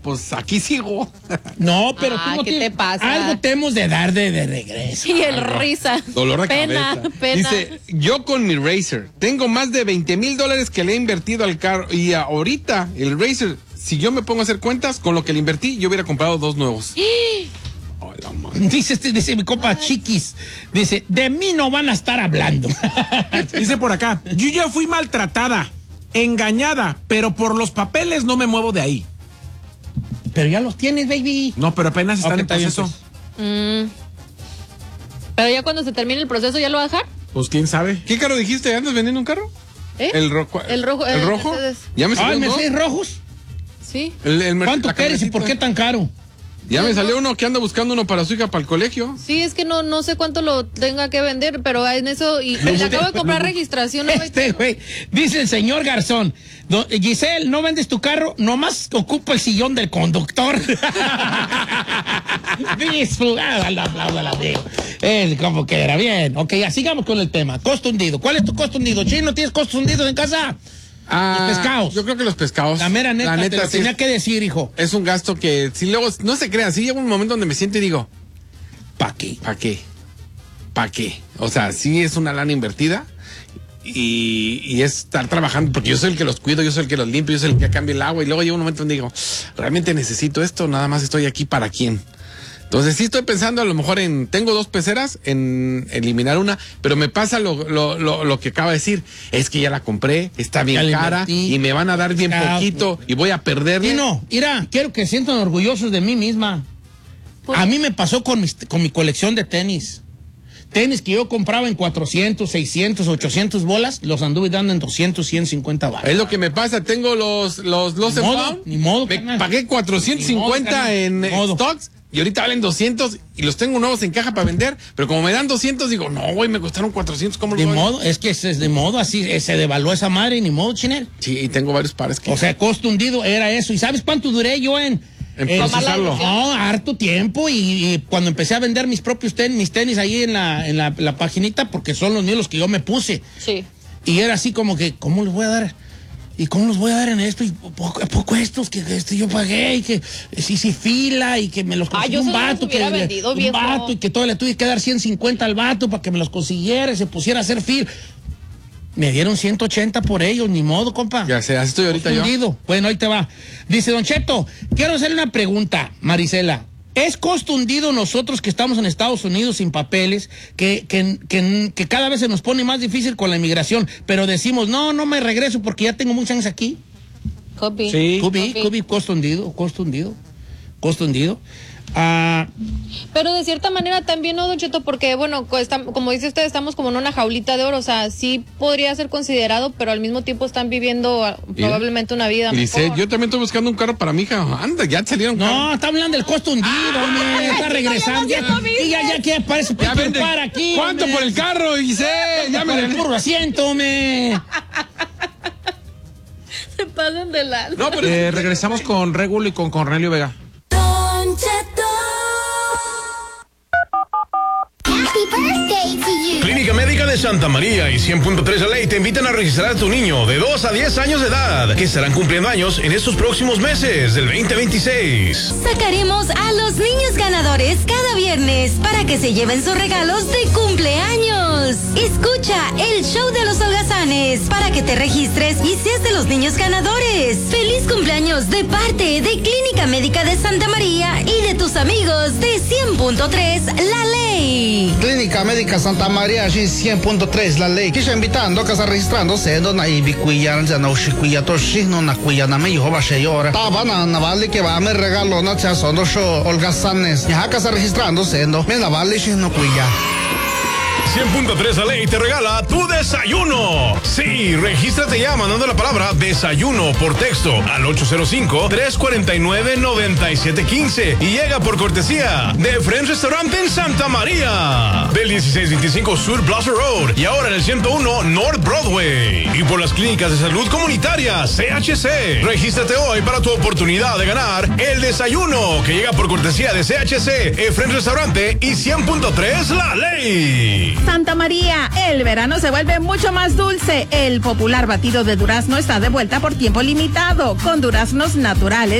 pues aquí sigo. No, pero tú no ¿qué te pasa? Algo tenemos de dar de regreso. Y el risa. Dolor de pena, cabeza. Pena. Dice, yo con mi Razer tengo más de $20,000 que le he invertido al carro y ahorita el Razer, si yo me pongo a hacer cuentas con lo que le invertí, yo hubiera comprado 2 nuevos. Hola, man. Dice mi compa Chiquis, dice, de mí no van a estar hablando. Dice por acá, yo ya fui maltratada, engañada, pero por los papeles no me muevo de ahí. Pero ya los tienes, baby. No, pero apenas están en proceso. Pero ya cuando se termine el proceso, ¿ya lo va a dejar? Pues quién sabe. ¿Qué carro dijiste? ¿Andas vendiendo un carro? El rojo. El rojo. ¿El rojo? Mercedes. Ya me salió uno. ¿Mercedes rojos? Sí. ¿Cuánto quieres y por qué tan caro? Ya me salió uno que anda buscando uno para su hija para el colegio. Sí, es que no sé cuánto lo tenga que vender, pero en eso, y le acabo de comprar registración. Güey, dice el señor Garzón, Giselle, no vendes tu carro, nomás ocupa el sillón del conductor. Él como que era bien. Ok, ya sigamos con el tema. Costo hundido. ¿Cuál es tu costo hundido? ¿Chino, tienes costos hundidos en casa? Los pescados. Yo creo que los pescados. La mera neta, te lo sí tenía que decir, hijo. Es un gasto que, si luego, no se crea, sí llega un momento donde me siento y digo, ¿para qué? ¿Para qué? ¿Para qué? O sea, sí es una lana invertida y es estar trabajando, porque yo soy el que los cuido, yo soy el que los limpio, yo soy el que cambia el agua y luego llega un momento donde digo, ¿realmente necesito esto? Nada más estoy aquí ¿para quién? Entonces sí estoy pensando a lo mejor tengo 2 peceras, en eliminar una, pero me pasa lo que acaba de decir, es que ya la compré, está bien cara y me van a dar bien poquito y voy a perderle. Y no, mira, quiero que se sientan orgullosos de mí misma. A mí me pasó con mi colección de tenis. Tenis que yo compraba en 400, 600, 800 bolas, los anduve dando en 200, 150 baros. Es lo que me pasa, tengo los Ni modo, me pagué 450 en stocks. Y ahorita valen 200 y los tengo nuevos en caja para vender, pero como me dan 200, digo, no, güey, me costaron 400, ¿cómo lo voy? De modo, es que es de modo, así se devaluó esa madre, ni modo, Chinel. Sí, y tengo varios pares que... O sea, costo hundido era eso. ¿Y sabes cuánto duré yo en procesarlo? No, harto tiempo y cuando empecé a vender mis propios mis tenis ahí en la paginita, porque son los míos los que yo me puse. Sí. Y era así como que, ¿cómo les voy a dar? ¿Y cómo los voy a dar en esto? Y poco estos que yo pagué y que sí fila y que me los consiguió un vato. Un vato y que todo le tuve que dar 150 al vato para que me los consiguiera y se pusiera a hacer fila. Me dieron 180 por ellos, ni modo, compa. Ya sé, así estoy ahorita yo. Bueno, ahí te va. Dice Don Cheto, quiero hacerle una pregunta, Marisela. ¿Es costo hundido nosotros que estamos en Estados Unidos sin papeles, que cada vez se nos pone más difícil con la inmigración, pero decimos, no me regreso porque ya tengo muchos años aquí? Sí. Costo hundido. Pero de cierta manera también, ¿no, Don Cheto? Porque, bueno, como dice usted, estamos como en una jaulita de oro, o sea, sí podría ser considerado, pero al mismo tiempo están viviendo probablemente una vida mejor. Yo también estoy buscando un carro para mi hija. Anda, ya salieron carros. No, está hablando del costo hundido, está regresando. Ya que parece para aquí. ¿Cuánto por el carro, Giselle? Ya me el burro asiento, Se pasan de lado. No, pero regresamos con Regulo y con Cornelio Vega. Clínica Médica de Santa María y 100.3 La Ley te invitan a registrar a tu niño de 2 a 10 años de edad, que estarán cumpliendo años en estos próximos meses del 2026. Sacaremos a los niños ganadores cada viernes para que se lleven sus regalos de cumpleaños. Escucha el show de los holgazanes para que te registres y seas de los niños ganadores. ¡Feliz cumpleaños de parte de Clínica Médica de Santa María y de tus amigos de 100.3 La Ley! Clínica Médica Santa Maria și 100.3 La Ley. Kisha invitando que está registrándose na ibicuya ya no shikuya to shino na kuya na me yoba sheyora. Tabana na vale que va me regalo na cha sondo show holgazanes. Ya que está registrándose no me la vale shino kuya. 100.3 La Ley te regala tu desayuno. Sí, regístrate ya mandando la palabra desayuno por texto al 805-349-9715 y llega por cortesía de Friends Restaurant en Santa María, del 1625 Sur Plaza Road y ahora en el 101 North Broadway, y por las clínicas de salud comunitaria CHC. Regístrate hoy para tu oportunidad de ganar el desayuno que llega por cortesía de CHC, Friends Restaurante y 100.3 La Ley. Santa María, el verano se vuelve mucho más dulce. El popular batido de durazno está de vuelta por tiempo limitado, con duraznos naturales